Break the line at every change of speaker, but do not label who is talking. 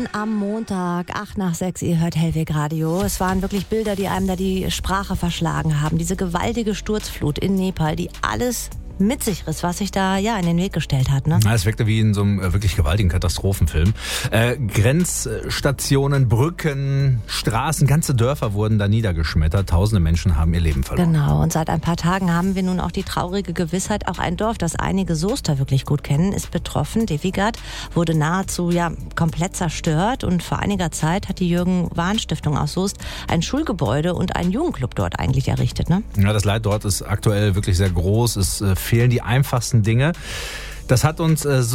am Montag, 5:08, ihr hört Hellweg Radio. Es waren wirklich Bilder, die einem da die Sprache verschlagen haben. Diese gewaltige Sturzflut in Nepal, die alles mit sich riss, was sich da in den Weg gestellt hat. Ne?
Es wirkte wie in so einem wirklich gewaltigen Katastrophenfilm. Grenzstationen, Brücken, Straßen, ganze Dörfer wurden da niedergeschmettert. Tausende Menschen haben ihr Leben verloren.
Genau, und seit ein paar Tagen haben wir nun auch die traurige Gewissheit, auch ein Dorf, das einige Soester wirklich gut kennen, ist betroffen. Devigat wurde nahezu komplett zerstört und vor einiger Zeit hat die Jürgen-Wahn-Stiftung aus Soest ein Schulgebäude und einen Jugendclub dort eigentlich errichtet. Ne?
Ja, das Leid dort ist aktuell wirklich sehr groß. Es fehlen die einfachsten Dinge. Das hat uns